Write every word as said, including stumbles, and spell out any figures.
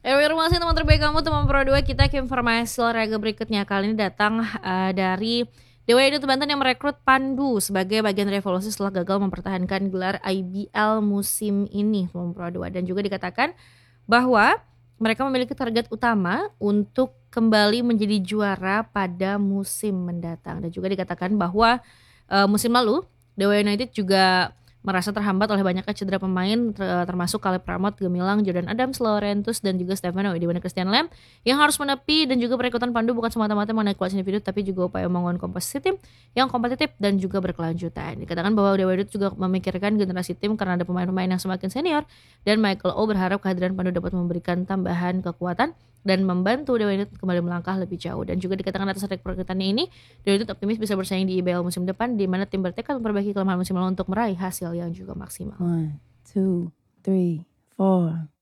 Informasi teman terbaik kamu, teman Pro dua. Kita ke informasi olahraga berikutnya. Kali ini datang uh, dari Dewa United Banten yang merekrut Pandu sebagai bagian revolusi setelah gagal mempertahankan gelar I B L musim ini, teman Pro dua. Dan juga dikatakan bahwa mereka memiliki target utama untuk kembali menjadi juara pada musim mendatang. Dan juga dikatakan bahwa uh, musim lalu Dewa United juga merasa terhambat oleh banyaknya cedera pemain termasuk Caleb Pramod, Gemilang, Jordan Adams, Laurentus dan juga Stefano di mana Christian Lam yang harus menepi. Dan juga perekrutan Pandu bukan semata-mata mengenai kualitas individu tapi juga upaya membangun komposisi tim yang kompetitif dan juga berkelanjutan. Dikatakan bahwa Dewa United juga memikirkan generasi tim karena ada pemain-pemain yang semakin senior dan Michael O berharap kehadiran Pandu dapat memberikan tambahan kekuatan dan membantu Dewa United kembali melangkah lebih jauh. Dan juga dikatakan atas perekrutannya ini Dewa United optimis bisa bersaing di I B L musim depan di mana tim bertekad memperbaiki kelemahan musim lalu untuk meraih hasil yang juga maksimal. One, two, three, four.